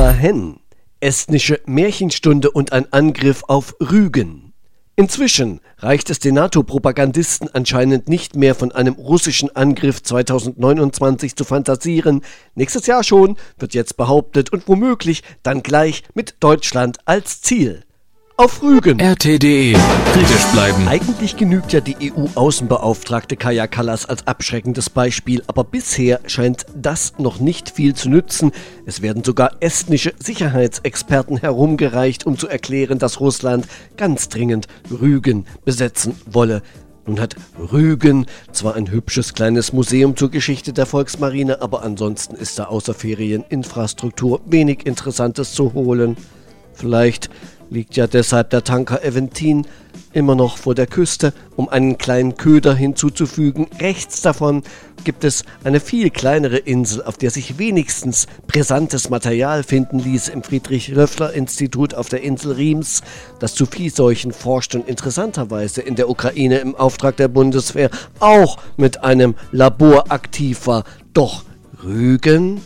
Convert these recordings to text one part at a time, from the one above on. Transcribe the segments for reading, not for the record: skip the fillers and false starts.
Dahin. Estnische Märchenstunde und ein Angriff auf Rügen. Inzwischen reicht es den NATO-Propagandisten anscheinend nicht mehr, von einem russischen Angriff 2029 zu fantasieren. Nächstes Jahr schon, wird jetzt behauptet, und womöglich dann gleich mit Deutschland als Ziel. Auf Rügen. RT.de. Kritisch bleiben. Eigentlich genügt ja die EU-Außenbeauftragte Kaja Kallas als abschreckendes Beispiel, aber bisher scheint das noch nicht viel zu nützen. Es werden sogar estnische Sicherheitsexperten herumgereicht, um zu erklären, dass Russland ganz dringend Rügen besetzen wolle. Nun hat Rügen zwar ein hübsches kleines Museum zur Geschichte der Volksmarine, aber ansonsten ist da außer Ferieninfrastruktur wenig Interessantes zu holen. Vielleicht liegt ja deshalb der Tanker Aventin immer noch vor der Küste, um einen kleinen Köder hinzuzufügen. Rechts davon gibt es eine viel kleinere Insel, auf der sich wenigstens brisantes Material finden ließ, im Friedrich-Röffler-Institut auf der Insel Riems, das zu Viehseuchen forscht und interessanterweise in der Ukraine im Auftrag der Bundeswehr auch mit einem Labor aktiv war. Doch Rügen?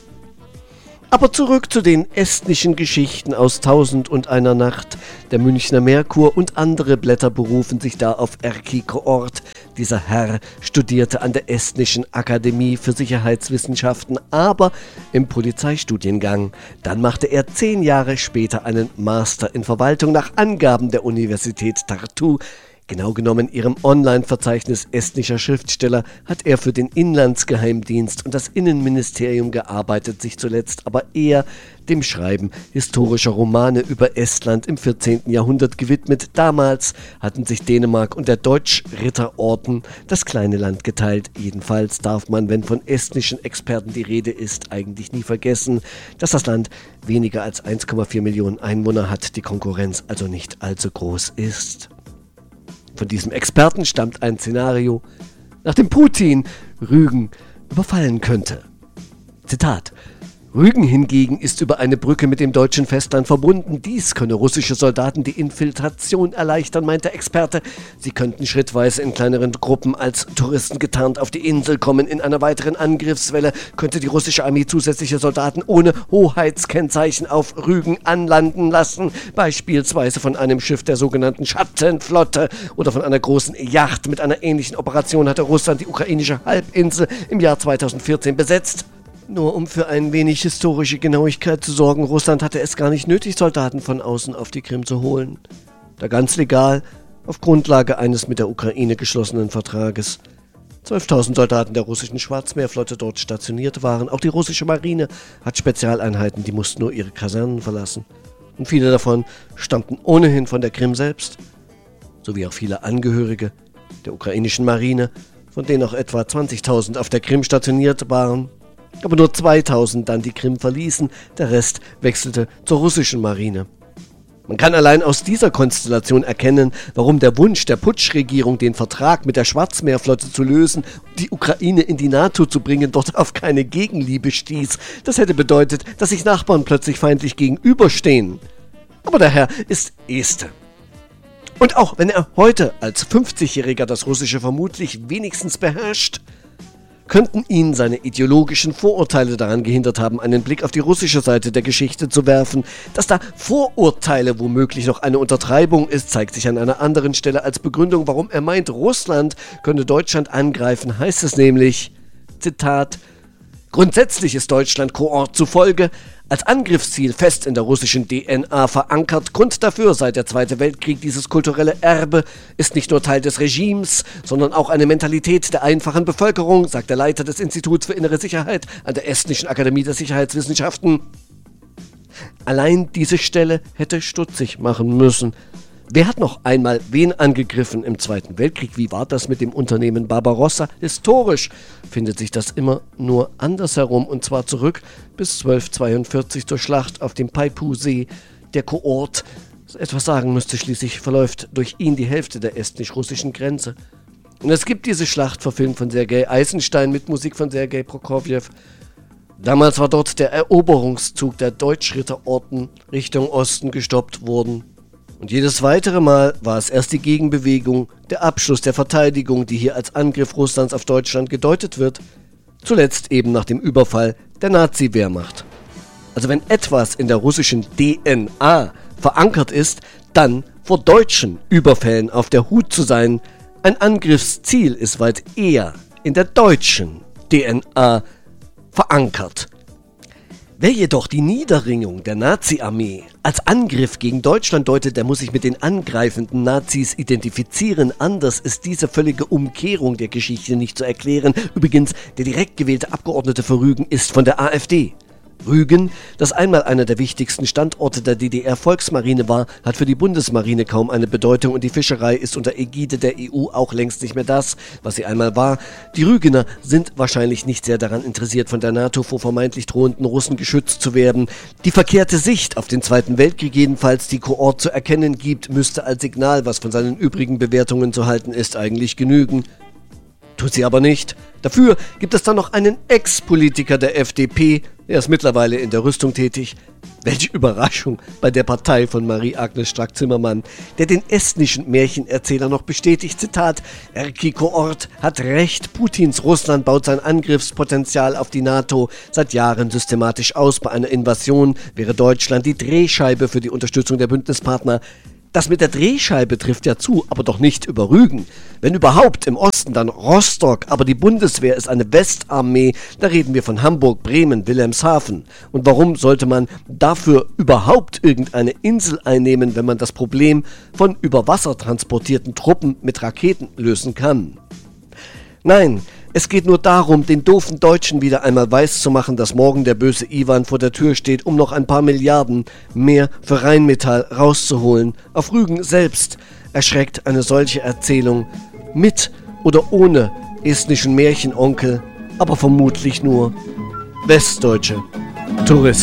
Aber zurück zu den estnischen Geschichten aus 1001 Nacht. Der Münchner Merkur und andere Blätter berufen sich da auf Erkki Koort. Dieser Herr studierte an der Estnischen Akademie für Sicherheitswissenschaften, aber im Polizeistudiengang. Dann machte er 10 Jahre später einen Master in Verwaltung nach Angaben der Universität Tartu. Genau genommen ihrem Online-Verzeichnis estnischer Schriftsteller hat er für den Inlandsgeheimdienst und das Innenministerium gearbeitet, sich zuletzt aber eher dem Schreiben historischer Romane über Estland im 14. Jahrhundert gewidmet. Damals hatten sich Dänemark und der Deutschritterorden das kleine Land geteilt. Jedenfalls darf man, wenn von estnischen Experten die Rede ist, eigentlich nie vergessen, dass das Land weniger als 1,4 Millionen Einwohner hat, die Konkurrenz also nicht allzu groß ist. Von diesem Experten stammt ein Szenario, nach dem Putin Rügen überfallen könnte. Zitat: Rügen hingegen ist über eine Brücke mit dem deutschen Festland verbunden. Dies könne russische Soldaten die Infiltration erleichtern, meint der Experte. Sie könnten schrittweise in kleineren Gruppen als Touristen getarnt auf die Insel kommen. In einer weiteren Angriffswelle könnte die russische Armee zusätzliche Soldaten ohne Hoheitskennzeichen auf Rügen anlanden lassen. Beispielsweise von einem Schiff der sogenannten Schattenflotte oder von einer großen Yacht. Mit einer ähnlichen Operation hatte Russland die ukrainische Halbinsel im Jahr 2014 besetzt. Nur um für ein wenig historische Genauigkeit zu sorgen, Russland hatte es gar nicht nötig, Soldaten von außen auf die Krim zu holen. Da ganz legal, auf Grundlage eines mit der Ukraine geschlossenen Vertrages, 12.000 Soldaten der russischen Schwarzmeerflotte dort stationiert waren. Auch die russische Marine hat Spezialeinheiten, die mussten nur ihre Kasernen verlassen. Und viele davon stammten ohnehin von der Krim selbst, sowie auch viele Angehörige der ukrainischen Marine, von denen auch etwa 20.000 auf der Krim stationiert waren. Aber nur 2.000 dann die Krim verließen, der Rest wechselte zur russischen Marine. Man kann allein aus dieser Konstellation erkennen, warum der Wunsch der Putschregierung, den Vertrag mit der Schwarzmeerflotte zu lösen und die Ukraine in die NATO zu bringen, dort auf keine Gegenliebe stieß. Das hätte bedeutet, dass sich Nachbarn plötzlich feindlich gegenüberstehen. Aber der Herr ist Este. Und auch wenn er heute als 50-Jähriger das Russische vermutlich wenigstens beherrscht, könnten ihn seine ideologischen Vorurteile daran gehindert haben, einen Blick auf die russische Seite der Geschichte zu werfen. Dass da Vorurteile womöglich noch eine Untertreibung ist, zeigt sich an einer anderen Stelle als Begründung, warum er meint, Russland könne Deutschland angreifen, heißt es nämlich, Zitat: Grundsätzlich ist Deutschland Koort zufolge als Angriffsziel fest in der russischen DNA verankert. Grund dafür sei der Zweite Weltkrieg. Dieses kulturelle Erbe ist nicht nur Teil des Regimes, sondern auch eine Mentalität der einfachen Bevölkerung, sagt der Leiter des Instituts für Innere Sicherheit an der Estnischen Akademie der Sicherheitswissenschaften. Allein diese Stelle hätte stutzig machen müssen. Wer hat noch einmal wen angegriffen im Zweiten Weltkrieg? Wie war das mit dem Unternehmen Barbarossa? Historisch findet sich das immer nur andersherum, und zwar zurück bis 1242 zur Schlacht auf dem Peipu-See. Der Koort, etwas sagen müsste, schließlich verläuft durch ihn die Hälfte der estnisch-russischen Grenze. Und es gibt diese Schlacht, verfilmt von Sergei Eisenstein mit Musik von Sergei Prokofjew. Damals war dort der Eroberungszug der Deutschritterorden Richtung Osten gestoppt worden. Und jedes weitere Mal war es erst die Gegenbewegung, der Abschluss der Verteidigung, die hier als Angriff Russlands auf Deutschland gedeutet wird, zuletzt eben nach dem Überfall der Nazi-Wehrmacht. Also wenn etwas in der russischen DNA verankert ist, dann vor deutschen Überfällen auf der Hut zu sein. Ein Angriffsziel ist weit eher in der deutschen DNA verankert. Wer jedoch die Niederringung der Nazi-Armee als Angriff gegen Deutschland deutet, der muss sich mit den angreifenden Nazis identifizieren. Anders ist diese völlige Umkehrung der Geschichte nicht zu erklären. Übrigens, der direkt gewählte Abgeordnete für Rügen ist von der AfD. Rügen, das einmal einer der wichtigsten Standorte der DDR-Volksmarine war, hat für die Bundesmarine kaum eine Bedeutung und die Fischerei ist unter Ägide der EU auch längst nicht mehr das, was sie einmal war. Die Rügener sind wahrscheinlich nicht sehr daran interessiert, von der NATO vor vermeintlich drohenden Russen geschützt zu werden. Die verkehrte Sicht auf den Zweiten Weltkrieg jedenfalls, die Kohort zu erkennen gibt, müsste als Signal, was von seinen übrigen Bewertungen zu halten ist, eigentlich genügen. Tut sie aber nicht. Dafür gibt es dann noch einen Ex-Politiker der FDP, er ist mittlerweile in der Rüstung tätig. Welche Überraschung bei der Partei von Marie-Agnes Strack-Zimmermann, der den estnischen Märchenerzähler noch bestätigt, Zitat, Erkki Kohort hat recht, Putins Russland baut sein Angriffspotenzial auf die NATO seit Jahren systematisch aus. Bei einer Invasion wäre Deutschland die Drehscheibe für die Unterstützung der Bündnispartner. Das mit der Drehscheibe trifft ja zu, aber doch nicht über Rügen. Wenn überhaupt im Osten, dann Rostock, aber die Bundeswehr ist eine Westarmee, da reden wir von Hamburg, Bremen, Wilhelmshaven. Und warum sollte man dafür überhaupt irgendeine Insel einnehmen, wenn man das Problem von über Wasser transportierten Truppen mit Raketen lösen kann? Nein, es geht nur darum, den doofen Deutschen wieder einmal weiszumachen, dass morgen der böse Iwan vor der Tür steht, um noch ein paar Milliarden mehr für Rheinmetall rauszuholen. Auf Rügen selbst erschreckt eine solche Erzählung mit oder ohne estnischen Märchenonkel, aber vermutlich nur westdeutsche Touristen.